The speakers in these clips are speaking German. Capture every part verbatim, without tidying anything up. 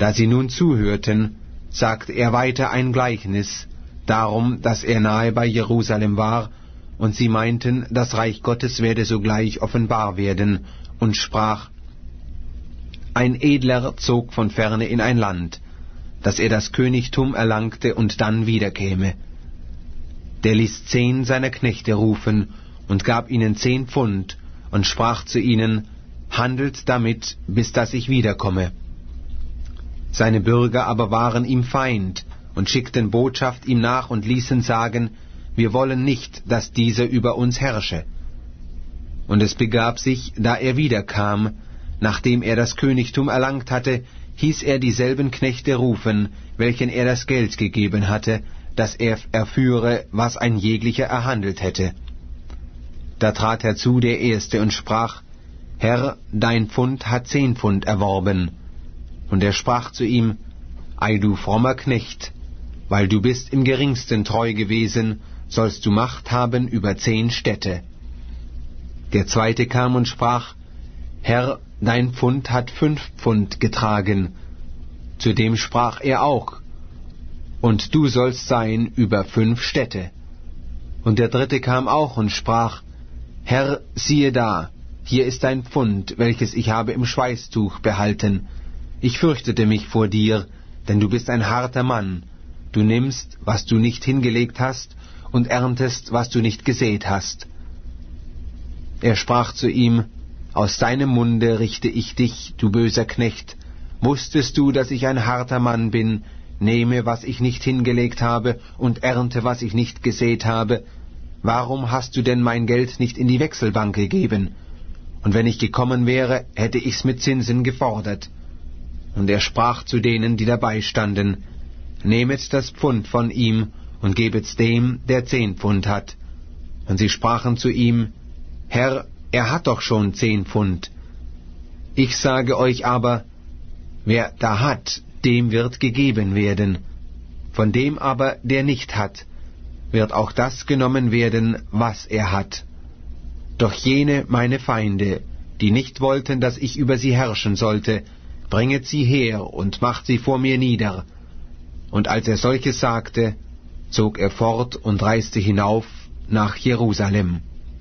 Da sie nun zuhörten, sagte er weiter ein Gleichnis, darum, dass er nahe bei Jerusalem war, und sie meinten, das Reich Gottes werde sogleich offenbar werden, und sprach: Ein Edler zog von ferne in ein Land, dass er das Königtum erlangte und dann wiederkäme. Der ließ zehn seiner Knechte rufen und gab ihnen zehn Pfund und sprach zu ihnen: Handelt damit, bis dass ich wiederkomme. Seine Bürger aber waren ihm Feind und schickten Botschaft ihm nach und ließen sagen: Wir wollen nicht, dass dieser über uns herrsche. Und es begab sich, da er wiederkam, nachdem er das Königtum erlangt hatte, hieß er dieselben Knechte rufen, welchen er das Geld gegeben hatte, dass er erführe, was ein jeglicher erhandelt hätte. Da trat herzu der Erste und sprach: Herr, dein Pfund hat zehn Pfund erworben. Und er sprach zu ihm: Ei, du frommer Knecht, weil du bist im geringsten treu gewesen, sollst du Macht haben über zehn Städte. Der Zweite kam und sprach: Herr, dein Pfund hat fünf Pfund getragen. Zu dem sprach er auch: Und du sollst sein über fünf Städte. Und der Dritte kam auch und sprach: Herr, siehe da, hier ist dein Pfund, welches ich habe im Schweißtuch behalten. Ich fürchtete mich vor dir, denn du bist ein harter Mann. Du nimmst, was du nicht hingelegt hast, und erntest, was du nicht gesät hast. Er sprach zu ihm: Aus deinem Munde richte ich dich, du böser Knecht. Wusstest du, dass ich ein harter Mann bin, nehme, was ich nicht hingelegt habe, und ernte, was ich nicht gesät habe? Warum hast du denn mein Geld nicht in die Wechselbank gegeben? Und wenn ich gekommen wäre, hätte ich's mit Zinsen gefordert. Und er sprach zu denen, die dabei standen: Nehmet das Pfund von ihm und gebet's dem, der zehn Pfund hat. Und sie sprachen zu ihm: Herr, er hat doch schon zehn Pfund. Ich sage euch aber, wer da hat, dem wird gegeben werden. Von dem aber, der nicht hat, wird auch das genommen werden, was er hat. Doch jene meine Feinde, die nicht wollten, dass ich über sie herrschen sollte, bringet sie her und macht sie vor mir nieder. Und als er solches sagte, zog er fort und reiste hinauf nach Jerusalem.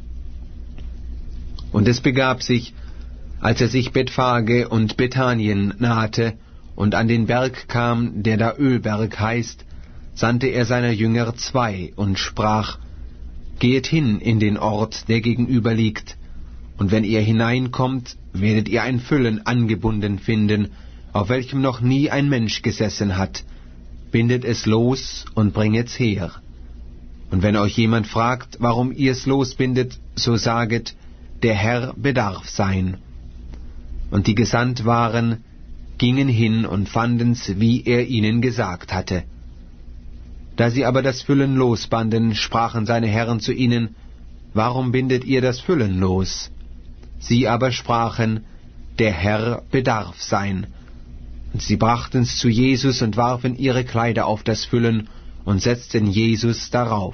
Und es begab sich, als er sich Bethphage und Bethanien nahte und an den Berg kam, der da Ölberg heißt, sandte er seiner Jünger zwei und sprach: Gehet hin in den Ort, der gegenüber liegt, und wenn ihr hineinkommt, werdet ihr ein Füllen angebunden finden, auf welchem noch nie ein Mensch gesessen hat. Bindet es los und bringet's her. Und wenn euch jemand fragt, warum ihr's losbindet, so saget: Der Herr bedarf sein. Und die gesandt waren, gingen hin und fanden's, wie er ihnen gesagt hatte. Da sie aber das Füllen losbanden, sprachen seine Herren zu ihnen: Warum bindet ihr das Füllen los? Sie aber sprachen: Der Herr bedarf sein. Und sie brachten's zu Jesus und warfen ihre Kleider auf das Füllen und setzten Jesus darauf.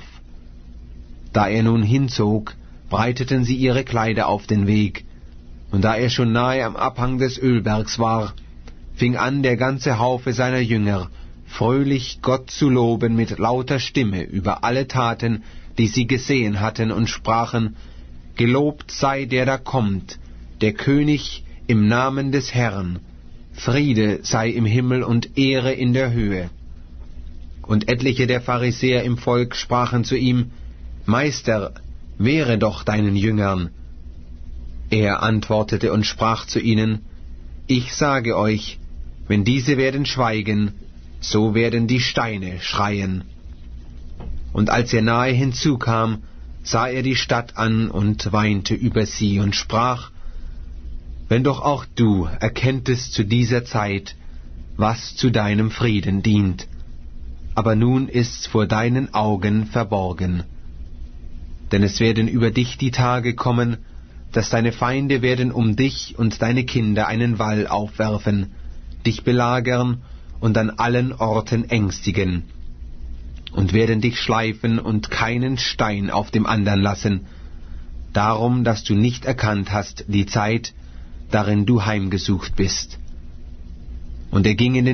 Da er nun hinzog, breiteten sie ihre Kleider auf den Weg. Und da er schon nahe am Abhang des Ölbergs war, fing an der ganze Haufe seiner Jünger, fröhlich Gott zu loben mit lauter Stimme über alle Taten, die sie gesehen hatten, und sprachen: Gelobt sei der da kommt, der König im Namen des Herrn. Friede sei im Himmel und Ehre in der Höhe. Und etliche der Pharisäer im Volk sprachen zu ihm: Meister, wehre doch deinen Jüngern. Er antwortete und sprach zu ihnen: Ich sage euch, wenn diese werden schweigen, so werden die Steine schreien. Und als er nahe hinzukam, sah er die Stadt an und weinte über sie und sprach: Wenn doch auch du erkenntest zu dieser Zeit, was zu deinem Frieden dient, aber nun ist's vor deinen Augen verborgen. Denn es werden über dich die Tage kommen, dass deine Feinde werden um dich und deine Kinder einen Wall aufwerfen, dich belagern und an allen Orten ängstigen, und werden dich schleifen und keinen Stein auf dem andern lassen, darum, dass du nicht erkannt hast die Zeit, darin du heimgesucht bist. Und er ging in den